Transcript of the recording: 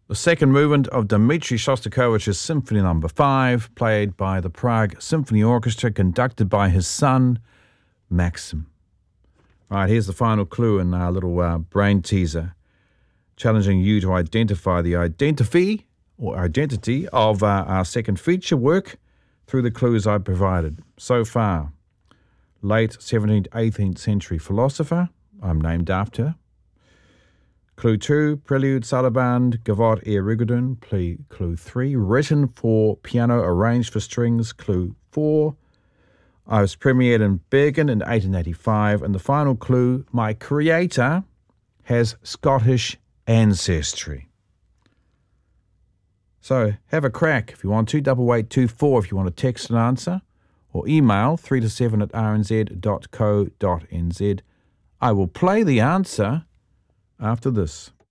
The second movement of Dmitri Shostakovich's Symphony No. 5, played by the Prague Symphony Orchestra, conducted by his son, Maxim. Right, here's the final clue in our little brain teaser, challenging you to identify the identity of our second feature work through the clues I provided. So far, late 17th, 18th century philosopher, I'm named after. Clue 2, Prelude, Sarabande, Gavotte et Rigaudon. Clue 3, written for piano, arranged for strings. Clue 4, I was premiered in Bergen in 1885. And the final clue, my creator has Scottish ancestry. So have a crack if you want to, 8824 if you want to text an answer, or email 3to7@rnz.co.nz. I will play the answer after this.